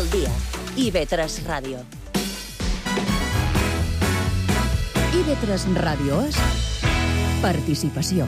al dia. IB3 Ràdio. IB3 Ràdio és participació.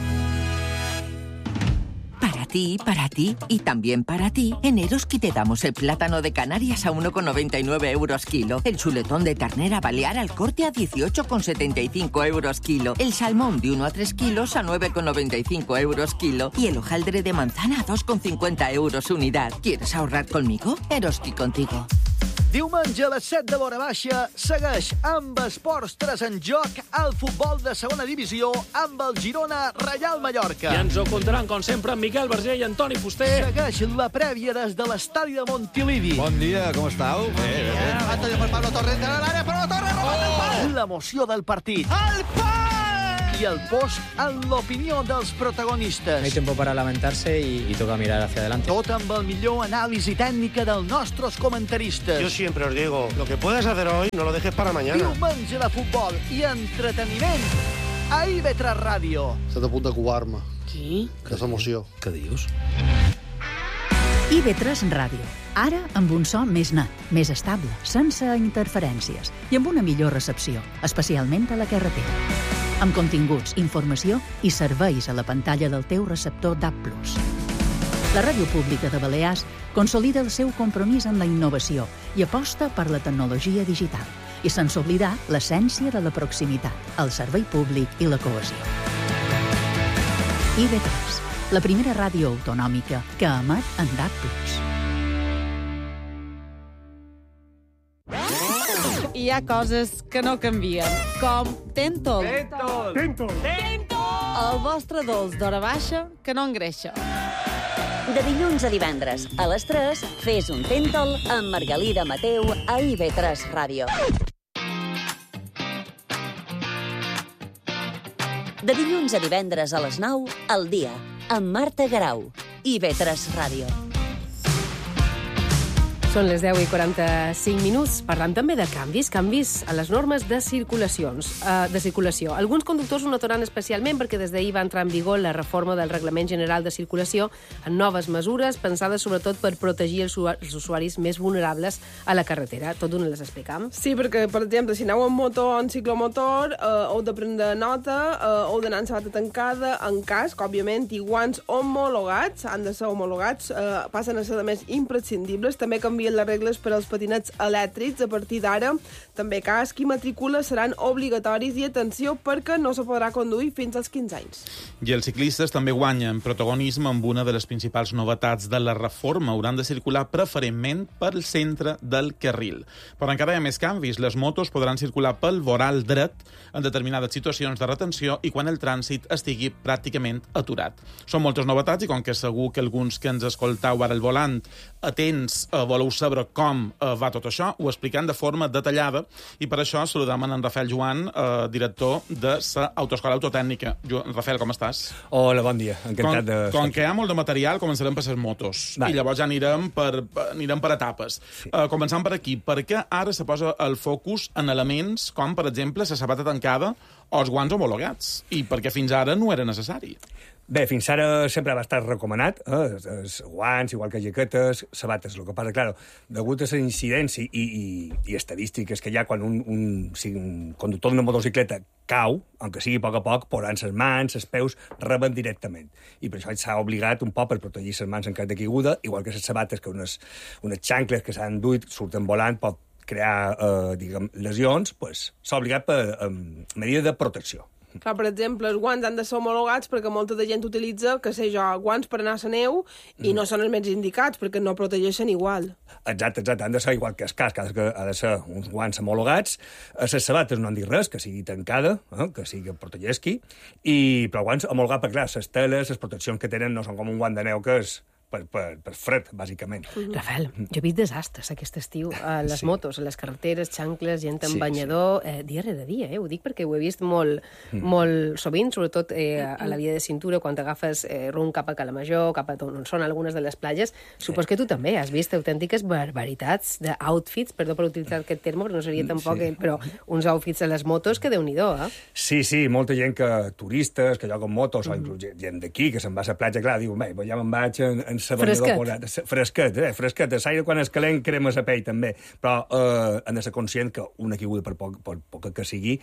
Para ti y también para ti, en Eroski te damos el plátano de Canarias a 1,99 euros kilo, el chuletón de ternera balear al corte a 18,75 euros kilo, el salmón de 1 a 3 kilos a 9,95 euros kilo y el hojaldre de manzana a 2,50 euros unidad. ¿Quieres ahorrar conmigo? Eroski contigo. Diumenge a les 7 de l'hora baixa segueix amb Esports 3 en joc al futbol de segona divisió amb el Girona Reial Mallorca. I ens ho contaran, com sempre, amb Miquel Verger i Antoni Fuster. Segueix la prèvia des de l'estadi de Montilivi. Bon dia, com estàu? Bé. Antonio per Pablo Torres de l'àrea, però la Torre remata el pal! L'emoció del partit. El pal! I el post en l'opinió dels protagonistes. No hay tiempo para lamentarse y toca mirar hacia adelante. Tot amb el millor anàlisi tècnica dels nostres comentaristes. Yo siempre os digo, lo que puedas hacer hoy, no lo dejes para mañana. Diumenge de futbol i entreteniment a IB3 Ràdio. Estic a punt de covar-me. Sí? Que és emoció. Què dius? IB3 Ràdio. Ara amb un so més net, més estable, sense interferències i amb una millor recepció, especialment a la carretera. Amb continguts, informació i serveis a la pantalla del teu receptor DAB+. La ràdio pública de Balears consolida el seu compromís amb la innovació i aposta per la tecnologia digital, i sense oblidar l'essència de la proximitat, el servei públic i la cohesió. IB3, la primera ràdio autonòmica que emet en DAB+. Hi ha coses que no canvien, com Tentol. Tentol! El vostre dolç d'hora baixa que no engreixa. De dilluns a divendres, a les 3, fes un Tentol amb Margalida Mateu a IB3 Ràdio. De dilluns a divendres a les 9, al dia, amb Marta Garau, IB3 Ràdio. Són les 10 i 45 minuts. Parlant també de canvis a les normes de circulació. Alguns conductors ho notaran especialment perquè des d'ahir va entrar en vigor la reforma del Reglament General de Circulació amb noves mesures pensades sobretot per protegir els usuaris més vulnerables a la carretera. Tot d'una les explicam? Sí, perquè, per exemple, si aneu en moto o en ciclomotor, heu de prendre nota, heu d'anar amb sabata tancada, en casc, òbviament, i guants homologats, han de ser homologats, passen a ser, a més, imprescindibles. També canvien les regles per als patinets elèctrics. A partir d'ara, també casc i matrícula seran obligatoris i atenció perquè no se podrà conduir fins als 15 anys. I els ciclistes també guanyen protagonisme amb una de les principals novetats de la reforma. Hauran de circular preferentment pel centre del carril. Però encara hi ha més canvis. Les motos podran circular pel voral dret en determinades situacions de retenció i quan el trànsit estigui pràcticament aturat. Són moltes novetats i com que segur que alguns que ens escoltau ara al volant atents voleu saber com va tot això, ho explicant de forma detallada i per això saludem en Rafael Joan, director de l'Autoescola Autotècnica. Rafael, com estàs? Hola, bon dia. Encantat de... Com que hi ha molt de material, començarem per les motos. I llavors ja anirem per etapes. Sí. Començant per aquí. Per què ara se posa el focus en elements com, per exemple, la sabata tancada o els guants homologats? I perquè fins ara no era necessari. Bé, fins ara sempre va estar recomanat, els guants, igual que jaquetes, sabates. El que passa, clar, degut a la incidència i estadístiques que hi ha quan un conductor d'una motocicleta cau, aunque sigui a poc, posant les mans, els peus, reben directament. I per això s'ha obligat un poc per protegir les mans en cas de caiguda, igual que les sabates, que unes xancles que s'han duit, surten volant, pot crear lesions, s'ha obligat per medida de protecció. Clar, per exemple, els guants han de ser homologats perquè molta de gent utilitza, que sé jo, guants per anar a la neu i no són els més indicats perquè no protegeixen igual. Exacte, han de ser igual que el casc, ha de ser uns guants homologats. A les sabates no han dit res, que sigui tancada, que sigui protegeixi, però guants homologats, perquè clar, les teles, les proteccions que tenen no són com un guant de neu que és per fred, bàsicament. Rafael, jo he vist desastres aquest estiu a les motos, a les carreteres, xancles, gent en banyador, dia rere dia, ho dic perquè ho he vist molt sovint, sobretot a la via de cintura, quan t'agafes rumb cap a Calamajor, cap a on són algunes de les platges. Supos que tu també has vist autèntiques barbaritats d'outfits, perdó per utilitzar aquest terme, però no seria tampoc, però uns outfits a les motos que Déu-n'hi-do, Sí, molta gent turistes, que lloguen motos, o inclús gent d'aquí, que se'n va a la platja, clar, diu, ja me'n vaig en en sa banyador posat. Fresquet, fresquet. L'aire quan és calent crema la pell, també. Però han de ser conscient que una caiguda, per poca que sigui,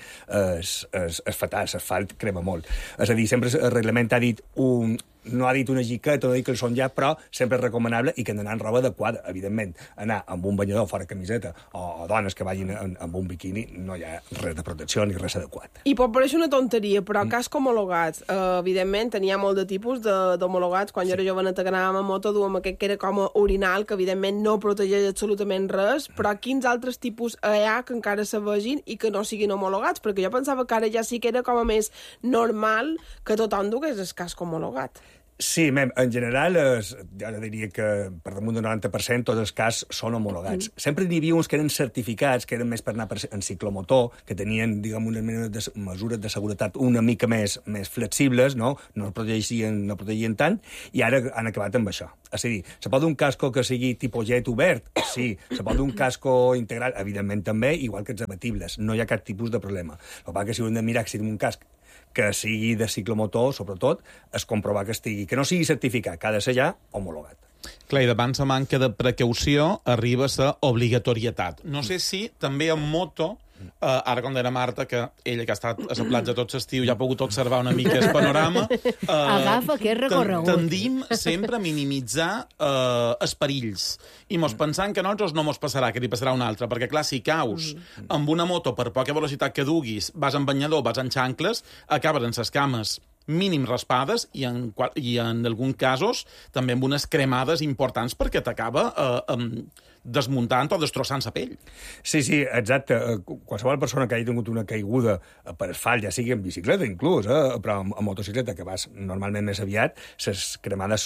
és fatal, l'asfalt crema molt. És a dir, sempre el reglament ha dit no ha dit una giqueta, no ha dit que el són ja, però sempre és recomanable i que han d'anar en roba adequada, evidentment. Anar amb un banyador fora camiseta o dones que vagin amb un biquini no hi ha res de protecció ni res adequat. I pot parèixer una tonteria, però casc homologats. Evidentment, tenia molt de tipus d'homologats. Quan jo era joveneta que anàvem a moto, duem aquest que era com a orinal, que evidentment no protegeix absolutament res, però quins altres tipus hi ha que encara se vegin i que no siguin homologats? Perquè jo pensava que ara ja sí que era com a més normal que tothom dugués el casc homologat. Sí, en general, jo diria que per damunt del 90% tots els cascs són homologats. Sempre n'hi havia uns que eren certificats, que eren més per anar en ciclomotor, que tenien, diguem, unes mesures de seguretat una mica més flexibles, no protegien tant, i ara han acabat amb això. És a dir, se pot un casco que sigui tipus jet obert? Sí. Se pot un casco integral? Evidentment també, igual que els abatibles. No hi ha cap tipus de problema. El que passa que si hem de mirar si tenim un casc que sigui de ciclomotor, sobretot, és comprovar que no sigui certificat, que ha de ser ja homologat. Clar, i davant la manca de precaució arriba la obligatorietat. No sé si també en moto, ara com deia Marta, que ella que ha estat a la platja tot l'estiu ja ha pogut observar una mica el panorama, agafa aquest recorregut. Tendim sempre a minimitzar els perills i mos pensant que a nosaltres no mos passarà, que li passarà un altre, perquè clar, si caus amb una moto per poca velocitat que duguis, vas en banyador, vas en xancles, acabes en ses cames mínim raspades i en alguns casos també amb unes cremades importants perquè t'acaba desmuntant o destrossant la pell. Sí, exacte. Qualsevol persona que hagi tingut una caiguda per asfalt, ja sigui en bicicleta inclús, però en motocicleta, que vas normalment més aviat, les cremades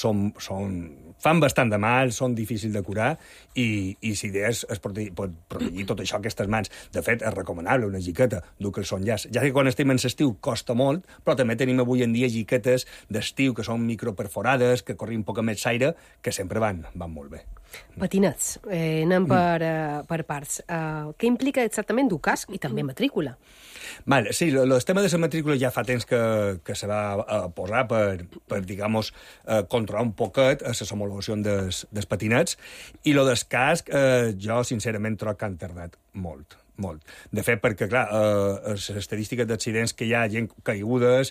fan bastant de mal, són difícils de curar i si és protegir tot això, aquestes mans. De fet, és recomanable una giqueta, dur que el son llaç. Ja que quan estem en l'estiu costa molt, però també tenim avui en dia giquetes d'estiu que són microperforades, que corren poca més aire, que sempre van molt bé. Patinets, anem per parts. Què implica exactament dur casc i també matrícula? Sí, el tema de la matrícula ja fa temps que se va posar per digamos, controlar un poquet les homologacions dels patinets, i lo del casc jo sincerament trobo que han tardat molt. De fet, perquè, clar, les estadístiques d'accidents que hi ha, gent caigudes,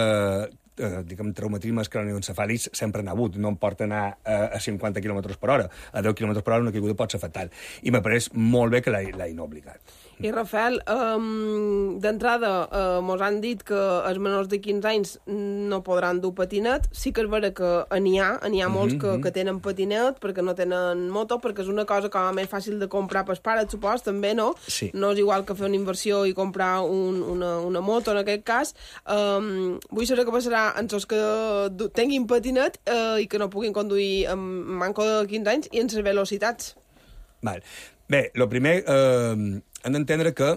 traumatismes cranioencefàlics sempre n'ha hagut, no em porta anar a 50 km per hora. A 10 km per hora una caiguda pot ser fatal. I m'ha pareix molt bé que l'hagin obligat. I, Rafael, d'entrada, mos han dit que els menors de 15 anys no podran dur patinet. Sí que és vera que n'hi ha molts que tenen patinet perquè no tenen moto, perquè és una cosa com més fàcil de comprar pels pares, supos, també, no? Sí. No és igual que fer una inversió i comprar una moto, en aquest cas. Vull saber què passarà amb els que tinguin patinet i que no puguin conduir amb manco de 15 anys i en les velocitats. Bé, el primer, hem d'entendre que,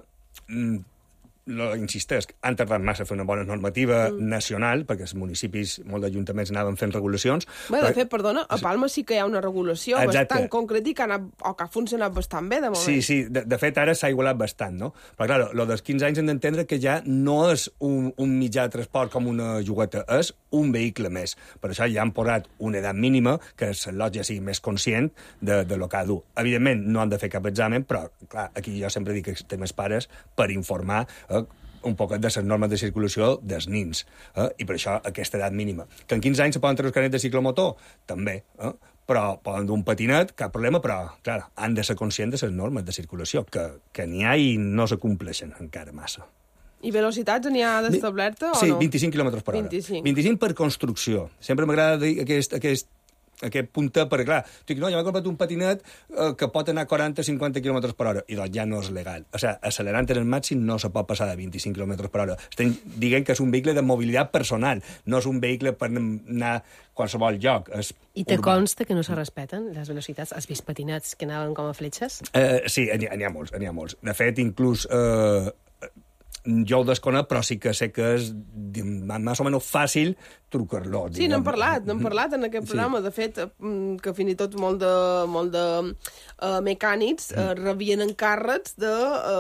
insisteix, han tardat massa a fer una bona normativa nacional, perquè els municipis, molts d'ajuntaments anaven fent regulacions. De fet, perdona, a Palma sí que hi ha una regulació bastant concreta i que ha funcionat bastant bé, de moment. Sí, de fet, ara s'ha igualat bastant, no? Però, clar, lo dels 15 anys hem d'entendre que ja no és un mitjà de transport com una jogueta, és un vehicle més. Per això ja han posat una edat mínima que el lot ja sigui més conscient de lo que ha de dur. Evidentment, no han de fer cap examen, però, clar, aquí jo sempre dic que estem els pares per informar un poquet de les normes de circulació dels nins, i per això aquesta edat mínima. Que en 15 anys se poden treure els carnets de ciclomotor? També, però poden dur un patinet, cap problema, però, clar, han de ser conscients de les normes de circulació, que n'hi ha i no se compleixen encara massa. I velocitats n'hi ha d'establerta o no? Sí, 25 km per hora. 25 per construcció. Sempre m'agrada dir aquest punta, perquè, clar, dic, no, ja m'he comprat un patinet que pot anar a 40-50 km per hora, i doncs ja no és legal. O sigui, accelerant en el màxim no se pot passar de 25 km per hora. Estem dient que és un vehicle de mobilitat personal, no és un vehicle per anar a qualsevol lloc. I te consta que no se respeten les velocitats? Has vist patinets que anaven com a fletxes? Sí, n'hi ha molts. De fet, inclús jo ho desconec, però sí que sé que és més o menys fàcil trucar-lo. Sí, n'hem parlat en aquest programa. De fet, que fins i tot molt de mecànics rebien encàrrecs de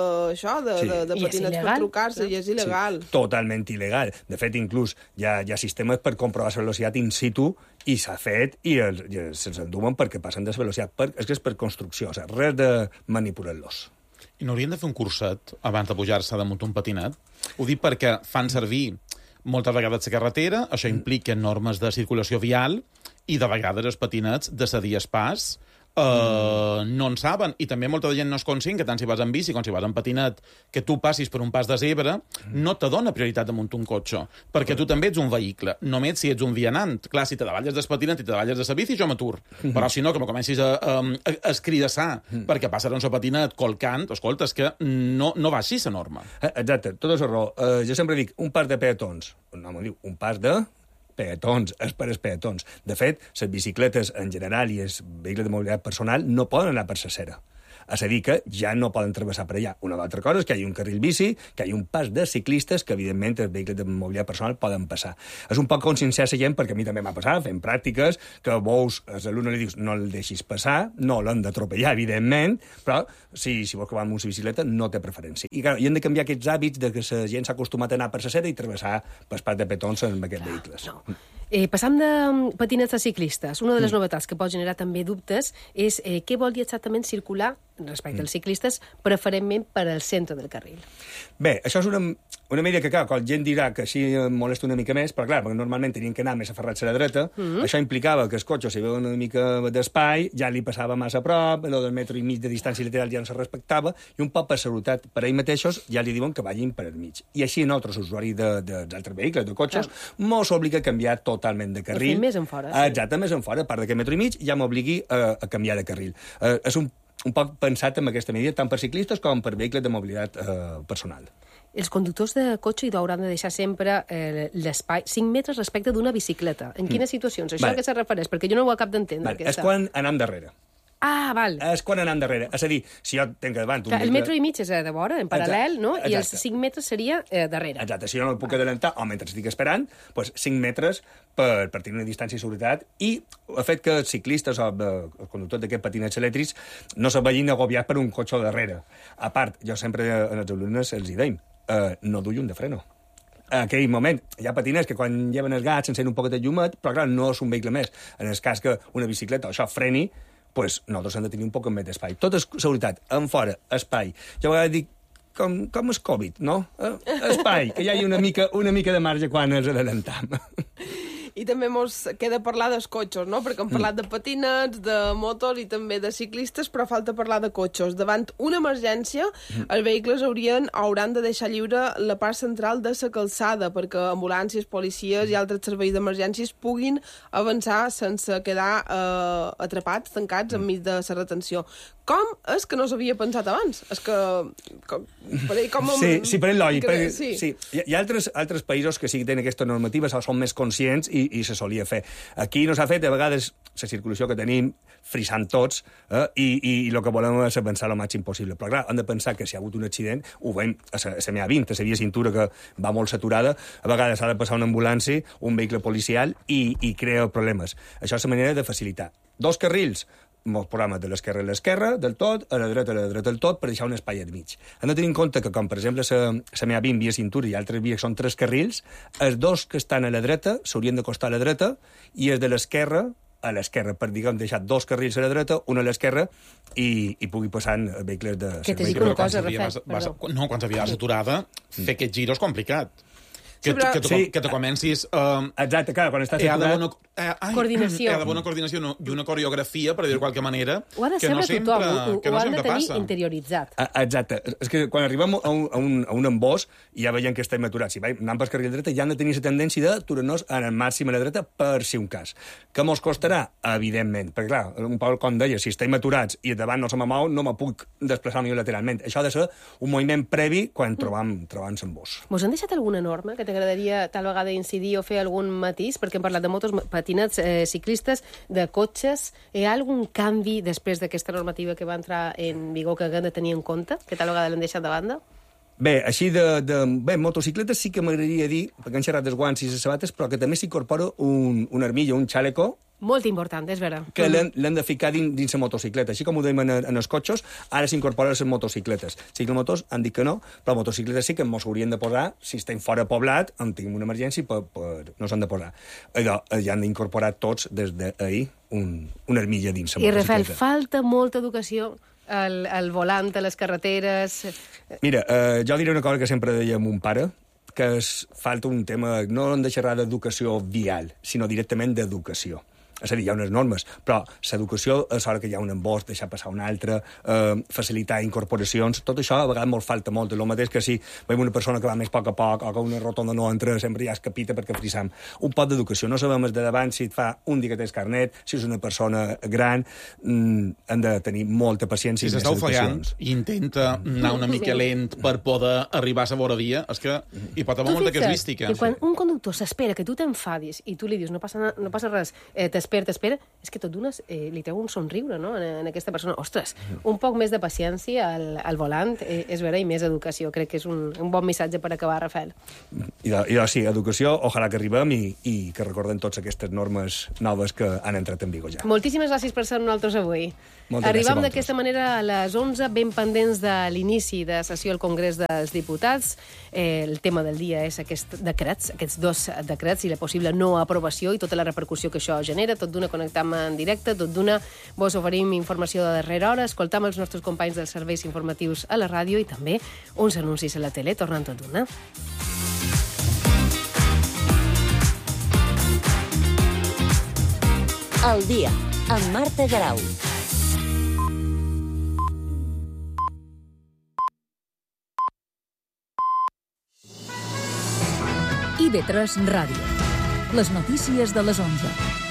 patinets per trucar-se, i és il·legal. Sí, totalment il·legal. De fet, inclús hi ha sistemes per comprovar la velocitat in situ I s'ha fet i se'ls enduen perquè passen de velocitat. És que és per construcció, o sigui, res de manipular-los. I no haurien de fer un curset abans de pujar-se damunt un patinet? Ho dic perquè fan servir moltes vegades la carretera, això implica normes de circulació vial, i de vegades els patinets de cedir pas no en saben. I també molta gent no és conscient que tant si vas en bici com si vas en patinet, que tu passis per un pas de zebra, no te dona prioritat damunt un cotxe, perquè tu també ets un vehicle, només si ets un vianant. Clar, si te davalles del patinet i te davalles de la bici, jo m'atur. Però si no, que me comencis a escridassar perquè passarà un patinet colcant, escolta, és que no va així la norma. Exacte, tota la raó. Jo sempre dic, un pas de peatons. No m'ho diu, un pas de peatons, és per als peatons. De fet, les bicicletes en general i els vehicles de mobilitat personal no poden anar per la cera. És a dir, que ja no poden travessar per allà. Una altra cosa és que hi ha un carril bici, que hi ha un pas de ciclistes, que evidentment els vehicles de mobilitat personal poden passar. És un poc conscienciar la gent, perquè a mi també m'ha passat, fent pràctiques, que veus, als alumnes li dius, no el deixis passar, no l'han d'atropellar, evidentment, però si vols que va amb una bicicleta, no té preferència. I clar, hi hem de canviar aquests hàbits de que la gent s'ha acostumat a anar per la cera i travessar per pas de petons amb aquests vehicles. No. Passam de patinets a ciclistes. Una de les novetats que pot generar també dubtes és què vol dir exactament circular respecte als ciclistes, preferentment per al centre del carril. Bé, això és una medida que, clar, la gent dirà que així molesta una mica més, però clar, perquè normalment tenien que anar més aferrats a la dreta, això implicava que el cotxe, si veu una mica d'espai, ja li passava massa a prop, el del metro i mig de distància lateral ja no se respectava, i un poc per seguretat per ells mateixos ja li diuen que vagin per al mig. I així nosaltres, usuaris d'altres vehicles, de cotxes, mos obliga a canviar totalment de carril. Més en fora. Sí. Exacte, més en fora, a part d'aquest metro i mig, ja m'obligui a canviar de carril. És un poc pensat en aquesta medida, tant per ciclistes com per vehicles de mobilitat personal. Els conductors de cotxe hauran de deixar sempre l'espai 5 metres respecte d'una bicicleta. En quines situacions? Això a què se refereix? Perquè jo no ho acabo d'entendre. És quan anem darrere. Ah, val. És quan anem darrere. És a dir, si jo tenc davant... El metro i mig és de vora, en paral·lel, no? I els 5 metres seria darrere. Exacte. Si jo no el puc adelantar, o mentre estic esperant, doncs 5 metres per tenir una distància de seguretat, i el fet que els ciclistes o els conductors d'aquests patinets elèctrics no se vegin agobiats per un cotxe darrere. A part, jo sempre als alumnes els hi deim, no du llum de freno. En aquell moment hi ha patiners que quan lleven el gat s'encén un poquet de llumet, però clar, no és un vehicle més. En el cas que una bicicleta o això freni, pues nosaltres hem de tenir un poc més d'espai. Tot és seguretat, en fora, espai. Jo a vegades dic, com és Covid, no? Espai, que hi hagi una mica de marge quan ens adelantam. I també mos queda parlar dels cotxes, no? Perquè hem parlat de patinets, de motos i també de ciclistes, però falta parlar de cotxes. Davant una emergència, els vehicles hauran de deixar lliure la part central de la calçada perquè ambulàncies, policies i altres serveis d'emergències puguin avançar sense quedar atrapats, tancats enmig de la retenció. Com és que no s'havia pensat abans? És que... Sí, per lògic. Sí. Hi ha altres països que sí que tenen aquesta normativa, són més conscients i se solia fer. Aquí no s'ha fet, a vegades la circulació que tenim frisant tots i el que volem és avançar el màxim possible. Però clar, hem de pensar que si hi ha hagut un accident, ho veiem a la meva 20, a la via cintura que va molt saturada, a vegades ha de passar una ambulància, un vehicle policial i crea problemes. Això és la manera de facilitar. 2 carrils, molts programes de l'esquerra a l'esquerra, del tot, a la dreta del tot, per deixar un espai al mig. Hem de tenir en compte que, com per exemple la meva 20 via cintura i altres vies són 3 carrils, els 2 que estan a la dreta s'haurien d'acostar a la dreta i els de l'esquerra a l'esquerra, per, diguem, deixar 2 carrils a la dreta, un a l'esquerra i pugui passar vehicles de... Que t'he dit una cosa, Rafael. No, quan t'havies aturada, fer aquest gir és complicat. Que te comencis... Exacte, clar, quan estàs aturat... Coordinació. Hi ha d'haver una coordinació i una coreografia, per dir-ho de qualque manera, ho ha de saber tothom, ho han de tenir interioritzat. Exacte. És que quan arribem a un embós i ja veiem que estem aturats, si anem pel carril dreta, ja han de tenir la tendència d'aturar-nos en el màxim a la dreta per si un cas. Que mos costarà? Evidentment. Perquè, clar, un poc com deia, si estem aturats i davant no se m'amou, no me puc desplaçar millor lateralment. Això ha de ser un moviment previ quan trobam l'embós. Mos han deixat alguna norma que t'agradaria tal vegada incidir o fer algun matís? Perquè hem parlat de motos, patinets, ciclistes, de cotxes. Hi ha algun canvi després d'aquesta normativa que va entrar en vigor que haguem de tenir en compte? Que tal vegada l'hem deixat de banda? Bé, així Bé, motocicletes sí que m'agradaria dir, perquè han xerrat dels guants i les sabates, però que també s'incorpora un armilla, un xaleco, Molt important, és vera. Que l'hem de ficar dins la motocicleta. Així com ho dèiem en els cotxes, ara s'incorporen les motocicletes. Ciclomotors han dit que no, però motocicletes sí que ens haurien de posar, si estem fora poblat, on tinguem una emergència, no s'han de posar. Allò, ja han d'incorporar tots des d'ahir una armilla dins la motocicleta. I, Rafael, falta molta educació al volant, a les carreteres... Mira, jo diré una cosa que sempre deia mon pare, que falta un tema, no hem de xerrar d'educació vial, sinó directament d'educació. És a dir, hi ha unes normes, però l'educació és hora que hi ha un embòs, deixar passar un altre, facilitar incorporacions, tot això a vegades molt falta molt. El mateix que si veiem una persona que va més a poc, o que una rotonda no entra, sempre ja es capita perquè frisam. Un poc d'educació, no sabem des de davant si et fa un dia que tens carnet, si és una persona gran, han de tenir molta paciència. Si s'està ofegant i intenta anar una mica lent per poder arribar a la vora via, és que hi pot haver molta casuística. Que quan un conductor s'espera que tu t'enfadis i tu li dius no passa res, t'espera, és que tot d'una li treu un somriure, no?, en aquesta persona. Ostres, un poc més de paciència al volant, és vera, i més educació. Crec que és un bon missatge per acabar, Rafael. I sí, educació, ojalà que arribem i que recordem totes aquestes normes noves que han entrat en vigor ja. Moltíssimes gràcies per ser amb nosaltres avui. Arribem d'aquesta manera a les 11, ben pendents de l'inici de sessió al Congrés dels Diputats. El tema del dia és aquests dos decrets i la possible no aprovació i tota la repercussió que això genera. Tot d'una connectam en directe, tot d'una vos oferim informació de darrera hora, escoltam els nostres companys dels serveis informatius a la ràdio i també uns anuncis a la tele, tornant tot d'una. El dia, amb Marta Garau. IB3 Ràdio. Les notícies de les 11.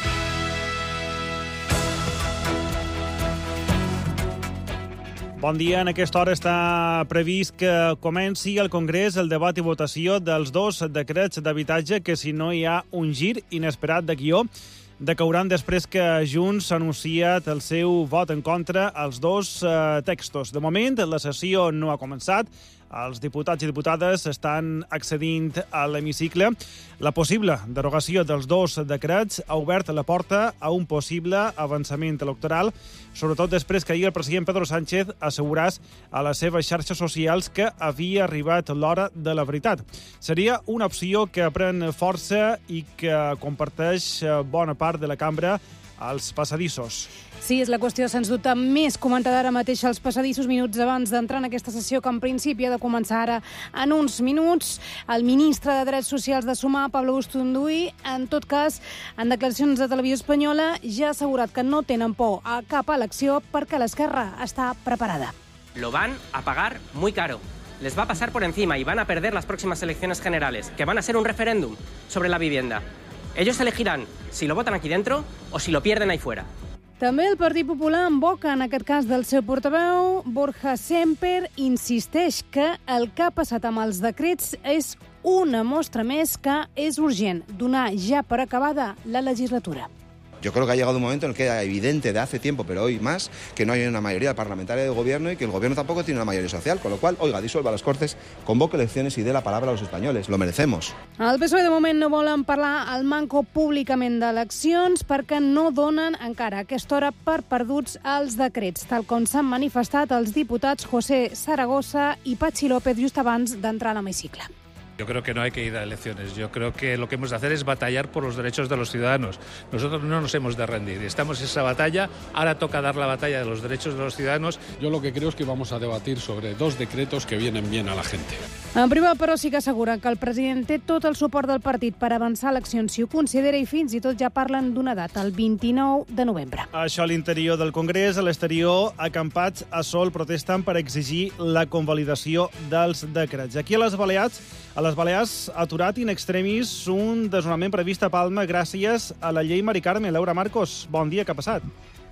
Bon dia. En aquesta hora està previst que comenci al Congrés el debat i votació dels dos decrets d'habitatge que, si no hi ha un gir inesperat de guió, decauran després que Junts ha anunciat el seu vot en contra als dos textos. De moment, la sessió no ha començat. Els diputats i diputades estan accedint a l'hemicicle. La possible derogació dels dos decrets ha obert la porta a un possible avançament electoral, sobretot després que ahir el president Pedro Sánchez assegurés a les seves xarxes socials que havia arribat l'hora de la veritat. Seria una opció que pren força i que comparteix bona part de la cambra als passadissos. Sí, és la qüestió, sens dubte, més comentada ara mateix als passadissos minuts abans d'entrar en aquesta sessió, que en principi ha de començar ara en uns minuts. El ministre de Drets Socials de Sumar, Pablo Bustunduy, en tot cas, en declaracions de Televisió Espanyola, ja ha assegurat que no tenen por a cap elecció perquè l'esquerra està preparada. Lo van a pagar muy caro. Les va a pasar por encima y van a perder las próximas elecciones generales, que van a ser un referéndum sobre la vivienda. Ellos elegirán si lo votan aquí dentro o si lo pierden ahí fuera. També el Partit Popular, en boca, en aquest cas del seu portaveu, Borja Semper, insisteix que el que ha passat amb els decrets és una mostra més que és urgent donar ja per acabada la legislatura. Yo creo que ha llegado un momento en el que era evidente de hace tiempo, pero hoy más, que no hay una mayoría parlamentaria del gobierno y que el gobierno tampoco tiene una mayoría social, con lo cual, oiga, disuelva las Cortes, convoque elecciones y dé la palabra a los españoles. Lo merecemos. El PSOE de moment no volen parlar al manco públicament d'eleccions perquè no donen encara a aquesta hora per perduts els decrets, tal com s'han manifestat els diputats José Zaragoza i Patxi López just abans d'entrar a l'hemicicle. Yo creo que no hay que ir a elecciones. Yo creo que lo que hemos de hacer es batallar por los derechos de los ciudadanos. Nosotros no nos hemos de rendir. Estamos en esa batalla. Ahora toca dar la batalla de los derechos de los ciudadanos. Yo lo que creo es que vamos a debatir sobre dos decretos que vienen bien a la gente. En privat, però, sí que assegura que el president té tot el suport del partit per avançar eleccions si ho considera i fins i tot ja parlen d'una data, el 29 de novembre. Això a l'interior del Congrés. A l'exterior, acampats a sol protesten per exigir la convalidació dels decrets. Aquí a les Balears ha aturat in extremis un desnonament previst a Palma gràcies a la llei Mari Carme. Laura Marcos, bon dia, què ha passat?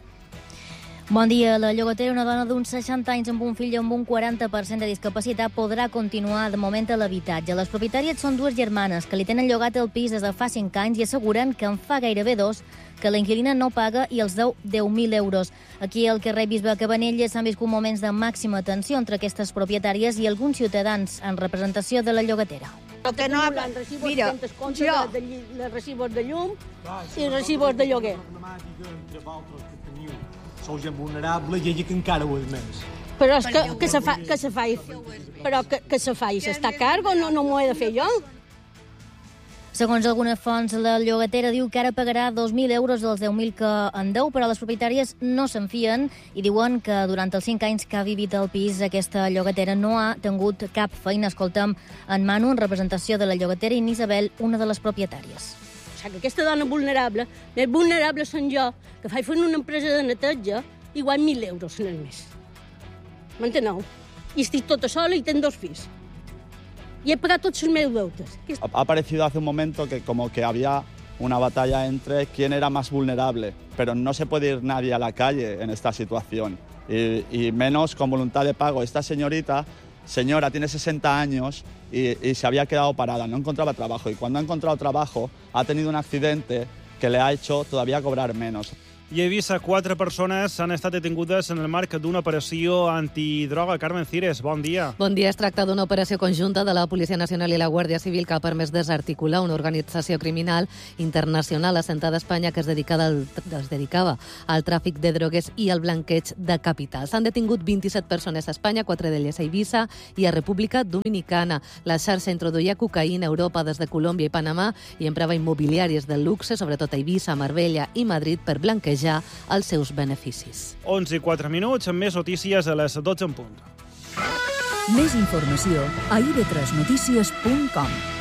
Bon dia. La llogatera, una dona d'uns 60 anys amb un fill amb un 40% de discapacitat, podrà continuar de moment a l'habitatge. Les propietàries són dues germanes que li tenen llogat el pis des de fa 5 anys i asseguren que en fa gairebé 2 que la inquilina no paga i els deu 10.000 euros. Aquí al carrer Bisbe Cabanelles s'han viscut moments de màxima tensió entre aquestes propietàries i alguns ciutadans en representació de la llogatera. Que no, mira, jo... De recibos de llum i recibos de lloguer. Sou gent vulnerable i ella que encara ho és més. Però és que se faci. Però que se faci. S'està a cargo, no m'ho he de fer jo. Segons algunes fonts, la llogatera diu que ara pagarà 2.000 euros dels 10.000 que en deu, però les propietàries no se'n fien i diuen que durant els 5 anys que ha vivit al pis aquesta llogatera no ha tingut cap feina. Escoltem en Manu, en representació de la llogatera, i en Isabel, una de les propietàries. O sigui, que aquesta dona vulnerable, més vulnerable són jo, que faig fent una empresa de neteja, igual 1.000 euros en el mes. M'enteneu? I estic tota sola i tenc 2 fills. Y he pagado todos mis deudas. Ha parecido hace un momento que como que había una batalla entre quién era más vulnerable, pero no se puede ir nadie a la calle en esta situación, y menos con voluntad de pago. Esta señora tiene 60 años y se había quedado parada, no encontraba trabajo, y cuando ha encontrado trabajo ha tenido un accidente que le ha hecho todavía cobrar menos. I a Eivissa, 4 persones han estat detingudes en el marc d'una operació antidroga. Carmen Cires, bon dia. Bon dia. Es tracta d'una operació conjunta de la Policia Nacional i la Guàrdia Civil que ha permès desarticular una organització criminal internacional assentada a Espanya que es dedicava al tràfic de drogues i al blanqueig de capitals. S'han detingut 27 persones a Espanya, 4 d'elles a Eivissa i a República Dominicana. La xarxa introduïa cocaïna a Europa des de Colòmbia i Panamà i emprava immobiliàries del luxe, sobretot a Eivissa, Marbella i Madrid, per blanquejar els seus beneficis. 11:04, amb més notícies a les 12 en punt. Més informació a ib3notícies.com.